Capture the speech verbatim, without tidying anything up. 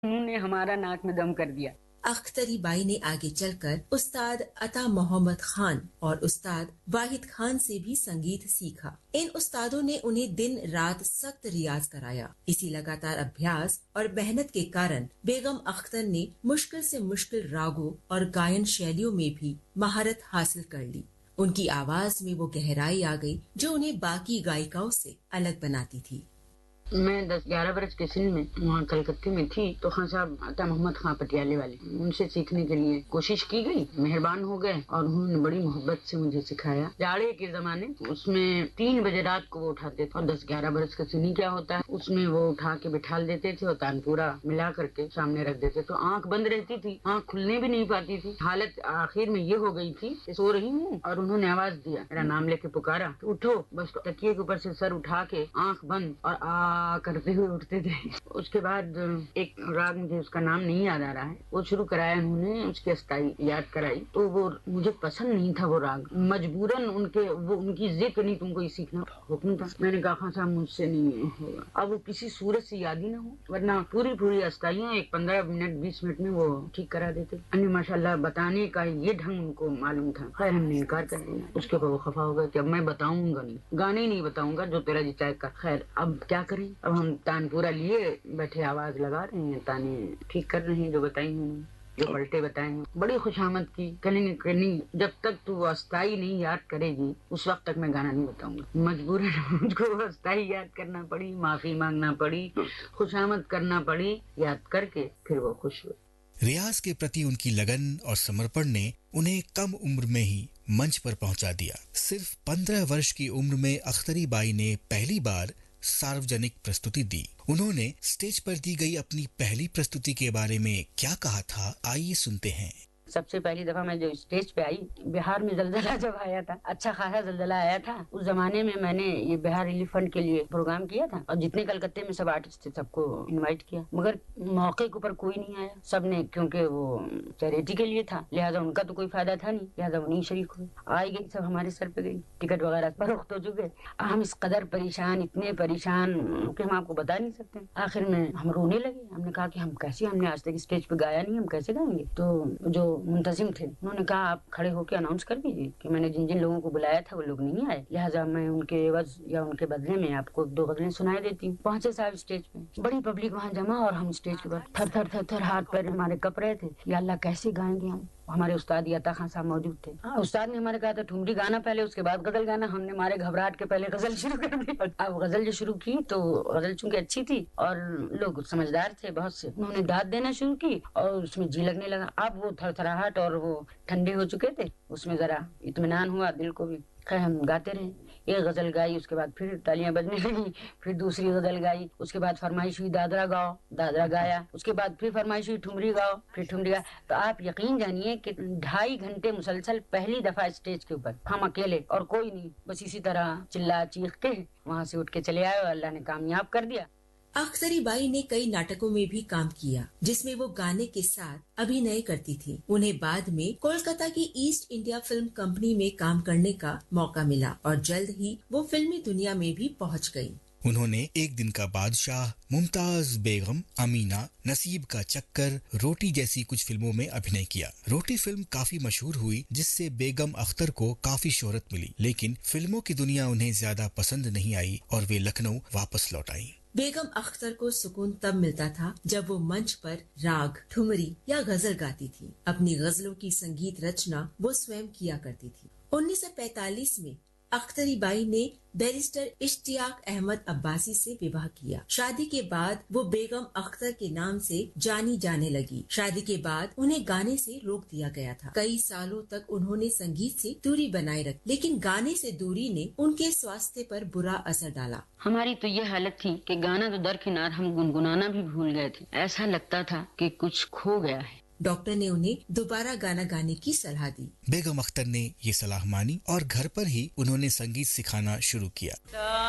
उन्होंने हमारा नाक में दम कर दिया। अख्तरी बाई ने आगे चलकर उस्ताद अता मोहम्मद खान और उस्ताद वाहिद खान से भी संगीत सीखा। इन उस्तादों ने उन्हें दिन रात सख्त रियाज कराया। इसी लगातार अभ्यास और मेहनत के कारण बेगम अख्तर ने मुश्किल से मुश्किल रागों और गायन शैलियों में भी महारत हासिल कर ली। उनकी आवाज में वो गहराई आ गई जो उन्हें बाकी गायिकाओं से अलग बनाती थी। मैं दस ग्यारह बरस के सिन में वहाँ कलकत्ते में थी तो खान साहब अता मोहम्मद खान पटियाले वाले, उनसे सीखने के लिए कोशिश की गई। मेहरबान हो गए और उन्होंने बड़ी मोहब्बत से मुझे सिखाया। जाड़े के जमाने उसमें तीन बजे रात को वो उठाते थे और दस ग्यारह बरस का सिनी क्या होता है उसमें वो उठा के बिठा देते थे और तानपूरा मिला करके सामने रख देते। तो आंख बंद रहती थी, आंख खुलने भी नहीं पाती थी। हालत आखिर में ये हो गई थी कि सो रही हूँ और उन्होंने आवाज दिया, मेरा नाम लेके पुकारा तो उठो। बस तकिए के ऊपर से सर उठा के आंख बंद और आ करते हुए उठते थे। उसके बाद एक राग, मुझे उसका नाम नहीं याद आ रहा है, वो शुरू कराया उन्होंने, उसकी अस्थाई याद कराई। तो वो मुझे पसंद नहीं था वो राग, मजबूरन उनके वो उनकी जिद नहीं, तुमको ये सीखना हुक्म था। मैंने कहा खान साहब मुझसे नहीं होगा। अब वो किसी सूरत से याद ही ना हो, वरना पूरी पूरी अस्थाइयाँ एक पंद्रह मिनट बीस मिनट में वो ठीक करा देते। अन्य माशाल्लाह बताने का ये ढंग उनको मालूम था। खैर हमने इनकार कर दिया। उसके बाद वो खफा हो गया कि अब मैं बताऊंगा नहीं, गाने ही नहीं बताऊंगा, जो तेरा जी चाहे कर। खैर अब क्या करें, अब हम तानपूरा लिए बैठे आवाज लगा रहे हैं, ताने ठीक कर रहे हैं जो बताई उन्होंने, जो पलटे बताए हैं। बड़ी खुशामद की, कहेंगे कि नहीं जब तक तू अस्थाई नहीं याद करेगी उस वक्त तक मैं गाना नहीं बताऊंगा। मजबूरन मुझको अस्थाई याद करना पड़ी, माफी मांगना पड़ी, खुशामद करना पड़ी। याद करके फिर वो खुश हुए। रियाज के प्रति उनकी लगन और समर्पण ने उन्हें कम उम्र में ही मंच पर पहुंचा दिया। सिर्फ पंद्रह वर्ष की उम्र में अख्तरी बाई ने पहली बार सार्वजनिक प्रस्तुति दी। उन्होंने स्टेज पर दी गई अपनी पहली प्रस्तुति के बारे में क्या कहा था, आइए सुनते हैं। सबसे पहली दफा मैं जो स्टेज पे आई, बिहार में जलजला जब आया था, अच्छा खासा जलजला आया था उस जमाने में, मैंने ये बिहार रिलीफ फंड के लिए प्रोग्राम किया था और जितने कलकत्ते में सब आर्टिस्ट थे सबको इनवाइट किया, मगर मौके के ऊपर कोई नहीं आया। सबने, क्योंकि वो चैरिटी के लिए था, लिहाजा उनका तो कोई फायदा था नहीं, लिहाजा वो नहीं शरीक हुए। आई गई सब हमारे सर पे गई, टिकट वगैरह फरोख्त हो चुके। हम इस कदर परेशान, इतने परेशान कि हम आपको बता नहीं सकते। आखिर में हम रोने लगे। हमने कहा कि हम कैसे, हमने आज तक स्टेज पे गाया नहीं, हम कैसे गाएंगे। तो जो मुंतजिम थे उन्होंने कहा आप खड़े होकर अनाउंस कर दीजिए कि मैंने जिन जिन लोगों को बुलाया था वो लोग नहीं आए, लिहाजा मैं उनके एवज या उनके बदले में आपको दो गजलें सुनाई देती हूँ। पहुंचे साहब स्टेज पे, बड़ी पब्लिक वहाँ जमा और हम स्टेज के बाद थर थर थर थर हाथ पैर हमारे कप रहे थे। या अल्लाह कैसे गाएंगे हम। हमारे उस्ताद अता खान साहब मौजूद थे। हाँ, उस्ताद ने हमारे कहा था ठुमरी गाना पहले, उसके बाद गजल गाना। हमने हमारे घबराहट के पहले गजल शुरू कर दी। अब गजल जो शुरू की तो गजल चूंकि अच्छी थी और लोग समझदार थे बहुत से, उन्होंने दाद देना शुरू की और उसमें जी लगने लगा। अब वो थरथराहट और वो ठंडे हो चुके थे, उसमें जरा इत्मीनान हुआ दिल को भी। खैर हम गाते रहे, एक गजल गाई, उसके बाद फिर तालियां बजने लगी, फिर दूसरी गजल गाई, उसके बाद फरमाइश हुई दादरा गाओ, दादरा गाया, उसके बाद फिर फरमाइश हुई ठुमरी गाओ, फिर ठुमरी गाया। तो आप यकीन जानिए कि ढाई घंटे मुसलसल पहली दफा स्टेज के ऊपर हम अकेले और कोई नहीं, बस इसी तरह चिल्ला चीख के वहाँ से उठ के चले आए और अल्लाह ने कामयाब कर दिया। अख्तरी बाई ने कई नाटकों में भी काम किया जिसमें वो गाने के साथ अभिनय करती थी। उन्हें बाद में कोलकाता की ईस्ट इंडिया फिल्म कंपनी में काम करने का मौका मिला और जल्द ही वो फिल्मी दुनिया में भी पहुंच गई। उन्होंने एक दिन का बादशाह, मुमताज बेगम, अमीना, नसीब का चक्कर, रोटी जैसी कुछ फिल्मों में अभिनय किया। रोटी फिल्म काफी मशहूर हुई जिससे बेगम अख्तर को काफी शोहरत मिली, लेकिन फिल्मों की दुनिया उन्हें ज्यादा पसंद नहीं आई और वे लखनऊ वापस लौट आई। बेगम अख्तर को सुकून तब मिलता था जब वो मंच पर राग, ठुमरी या गजल गाती थी। अपनी गजलों की संगीत रचना वो स्वयं किया करती थी। उन्नीस सौ पैंतालीस में अख्तरी बाई ने बैरिस्टर इश्तियाक अहमद अब्बासी से विवाह किया। शादी के बाद वो बेगम अख्तर के नाम से जानी जाने लगी। शादी के बाद उन्हें गाने से रोक दिया गया था। कई सालों तक उन्होंने संगीत से दूरी बनाए रखी, लेकिन गाने से दूरी ने उनके स्वास्थ्य पर बुरा असर डाला। हमारी तो ये हालत थी कि गाना तो दरकिनार, हम गुनगुनाना भी भूल गए थे। ऐसा लगता था कि कुछ खो गया है। डॉक्टर ने उन्हें दोबारा गाना गाने की सलाह दी। बेगम अख्तर ने ये सलाह मानी और घर पर ही उन्होंने संगीत सिखाना शुरू किया।